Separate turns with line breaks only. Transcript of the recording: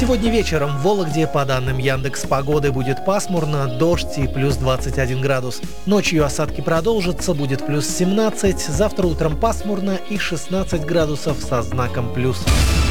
Сегодня вечером в Вологде, по данным Яндекс.Погоды, будет пасмурно, дождь и плюс 21 градус. Ночью осадки продолжатся, будет плюс 17, завтра утром пасмурно и 16 градусов со знаком плюс.